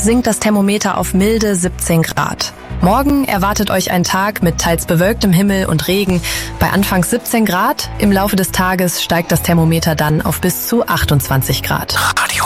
sinkt das Thermometer auf milde 17 Grad. Morgen erwartet euch ein Tag mit teils bewölktem Himmel und Regen bei anfangs 17 Grad. Im Laufe des Tages steigt das Thermometer dann auf bis zu 28 Grad.